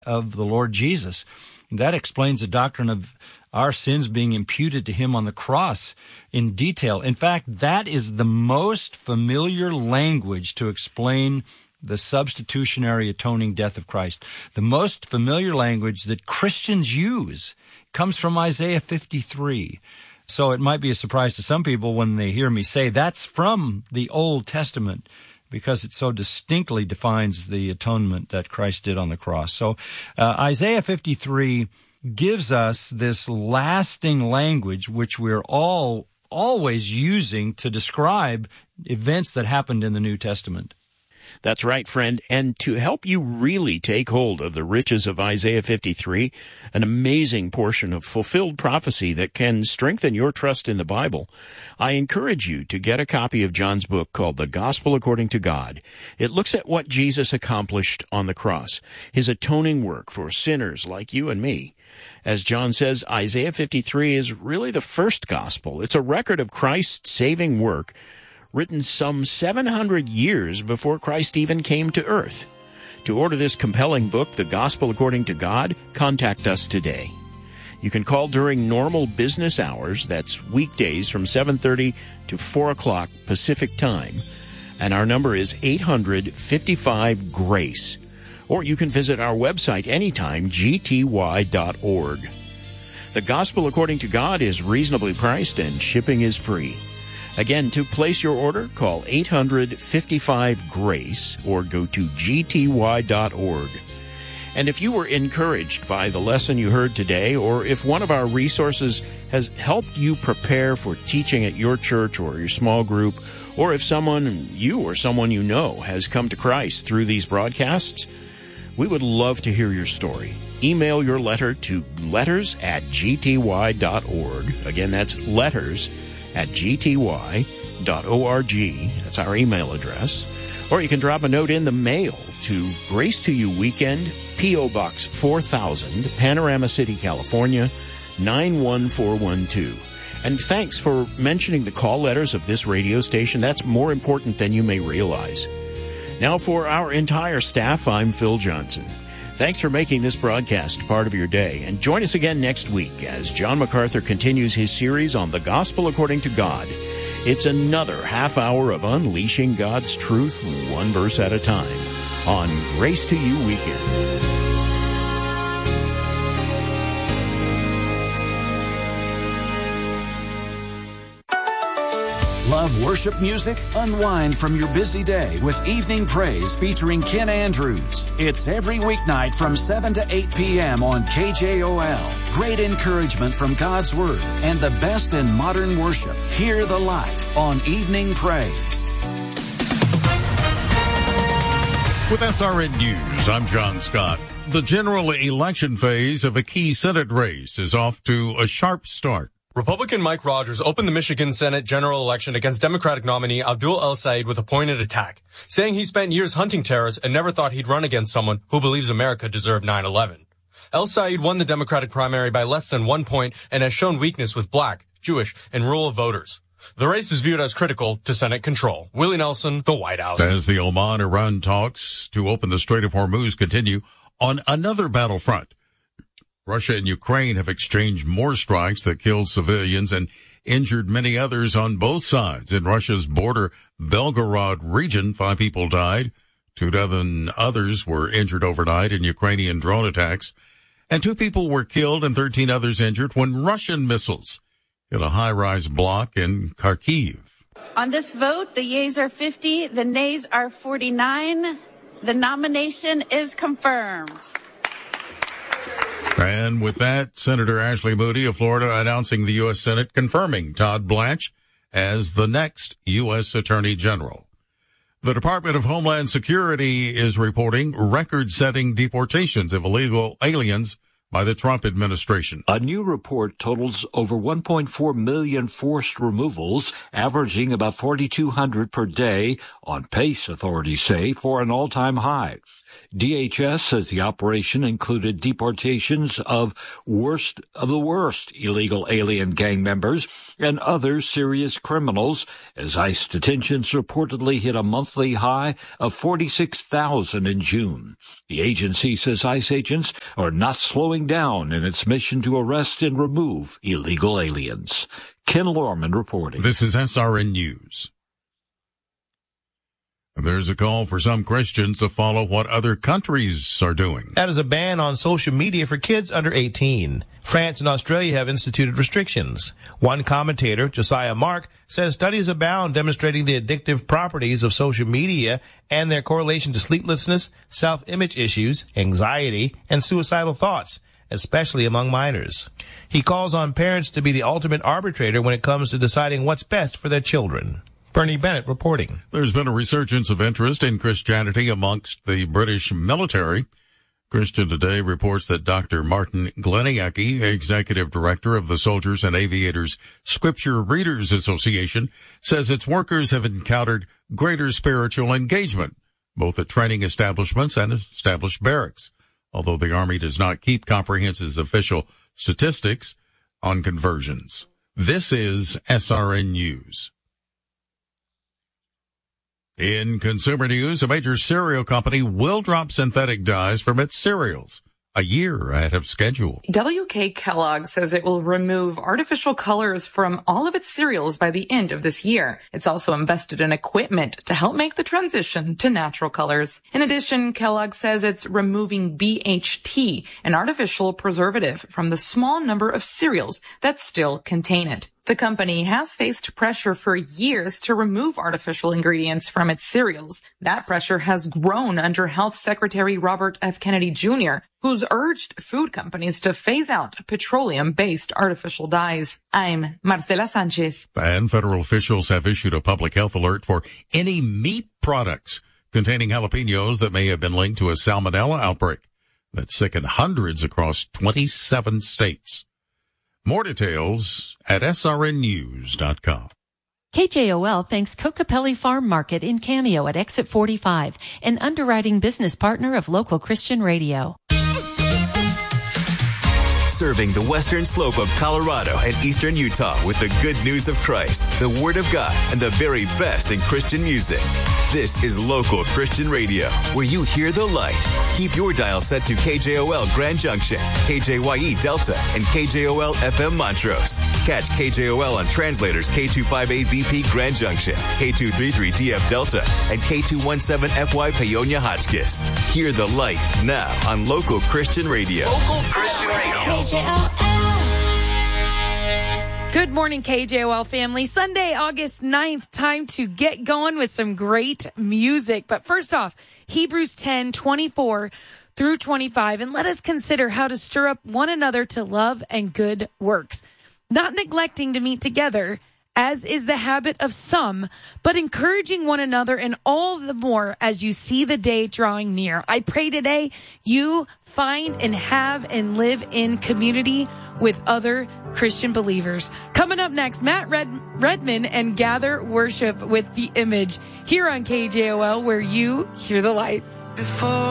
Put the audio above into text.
of the Lord Jesus. That explains the doctrine of our sins being imputed to him on the cross in detail. In fact, that is the most familiar language to explain the substitutionary atoning death of Christ. The most familiar language that Christians use comes from Isaiah 53. So it might be a surprise to some people when they hear me say that's from the Old Testament, because it so distinctly defines the atonement that Christ did on the cross. So Isaiah 53 gives us this lasting language which we're all always using to describe events that happened in the New Testament. That's right, friend. And to help you really take hold of the riches of Isaiah 53, an amazing portion of fulfilled prophecy that can strengthen your trust in the Bible, I encourage you to get a copy of John's book called The Gospel According to God. It looks at what Jesus accomplished on the cross, his atoning work for sinners like you and me. As John says, Isaiah 53 is really the first gospel. It's a record of Christ's saving work written some 700 years before Christ even came to earth. To order this compelling book, The Gospel According to God, contact us today. You can call during normal business hours, that's weekdays from 7:30 to 4 o'clock Pacific Time, and our number is 800-55-GRACE. Or you can visit our website anytime, gty.org. The Gospel According to God is reasonably priced and shipping is free. Again, to place your order, call 800-55-GRACE or go to gty.org. And if you were encouraged by the lesson you heard today, or if one of our resources has helped you prepare for teaching at your church or your small group, or if someone you know has come to Christ through these broadcasts, we would love to hear your story. Email your letter to letters@gty.org. Again, that's letters@gty.org. That's our email address. Or you can drop a note in the mail to Grace to You Weekend, P.O. Box 4000, Panorama City, California, 91412. And thanks for mentioning the call letters of this radio station. That's more important than you may realize. Now for our entire staff, I'm Phil Johnson. Thanks for making this broadcast part of your day, and join us again next week as John MacArthur continues his series on the Gospel According to God. It's another half hour of unleashing God's truth one verse at a time on Grace to You Weekend. Love worship music? Unwind from your busy day with Evening Praise featuring Ken Andrews. It's every weeknight from 7 to 8 p.m. on KJOL. Great encouragement from God's Word and the best in modern worship. Hear the light on Evening Praise. With SRN News, I'm John Scott. The general election phase of a key Senate race is off to a sharp start. Republican Mike Rogers opened the Michigan Senate general election against Democratic nominee Abdul El-Sayed with a pointed attack, saying he spent years hunting terrorists and never thought he'd run against someone who believes America deserved 9/11. El-Sayed won the Democratic primary by less than 1 point and has shown weakness with black, Jewish, and rural voters. The race is viewed as critical to Senate control. Willie Nelson, the White House. As the Oman-Iran talks to open the Strait of Hormuz continue on another battlefront, Russia and Ukraine have exchanged more strikes that killed civilians and injured many others on both sides. In Russia's border Belgorod region, 5 people died. 2 dozen others were injured overnight in Ukrainian drone attacks. And 2 people were killed and 13 others injured when Russian missiles hit a high-rise block in Kharkiv. On this vote, the yeas are 50, the nays are 49. The nomination is confirmed. And with that, Senator Ashley Moody of Florida announcing the U.S. Senate confirming Todd Blanche as the next U.S. Attorney General. The Department of Homeland Security is reporting record-setting deportations of illegal aliens by the Trump administration. A new report totals over 1.4 million forced removals, averaging about 4,200 per day, on pace, authorities say, for an all-time high. DHS says the operation included deportations of the worst illegal alien gang members and other serious criminals, as ICE detentions reportedly hit a monthly high of 46,000 in June. The agency says ICE agents are not slowing down in its mission to arrest and remove illegal aliens. Ken Lorman reporting. This is SRN News. There's a call for some Christians to follow what other countries are doing. That is a ban on social media for kids under 18. France and Australia have instituted restrictions. One commentator, Josiah Mark, says studies abound demonstrating the addictive properties of social media and their correlation to sleeplessness, self-image issues, anxiety, and suicidal thoughts, especially among minors. He calls on parents to be the ultimate arbitrator when it comes to deciding what's best for their children. Bernie Bennett reporting. There's been a resurgence of interest in Christianity amongst the British military. Christian Today reports that Dr. Martin Gleniacki, executive director of the Soldiers and Aviators Scripture Readers Association, says its workers have encountered greater spiritual engagement, both at training establishments and established barracks, although the Army does not keep comprehensive official statistics on conversions. This is SRN News. In consumer news, a major cereal company will drop synthetic dyes from its cereals a year ahead of schedule. WK Kellogg says it will remove artificial colors from all of its cereals by the end of this year. It's also invested in equipment to help make the transition to natural colors. In addition, Kellogg says it's removing BHT, an artificial preservative, from the small number of cereals that still contain it. The company has faced pressure for years to remove artificial ingredients from its cereals. That pressure has grown under Health Secretary Robert F. Kennedy Jr., who's urged food companies to phase out petroleum-based artificial dyes. I'm Marcela Sanchez. And federal officials have issued a public health alert for any meat products containing jalapenos that may have been linked to a salmonella outbreak that sickened hundreds across 27 states. More details at srnnews.com. KJOL thanks Kokopelli Farm Market in Cameo at Exit 45, an underwriting business partner of local Christian radio. Serving the western slope of Colorado and eastern Utah with the good news of Christ, the Word of God, and the very best in Christian music. This is local Christian radio, where you hear the light. Keep your dial set to KJOL Grand Junction, KJYE Delta, and KJOL FM Montrose. Catch KJOL on translators K258BP Grand Junction, K233DF Delta, and K217FY Paonia Hotchkiss. Hear the light now on local Christian radio. Local Christian radio. Good morning, KJOL family. Sunday, August 9th, time to get going with some great music. But first off, Hebrews 10:24 through 25, and let us consider how to stir up one another to love and good works, not neglecting to meet together, as is the habit of some, but encouraging one another, and all the more as you see the day drawing near. I pray today you find and have and live in community with other Christian believers. Coming up next, Matt Redman and Gather Worship with The Image here on KJOL, where you hear the light.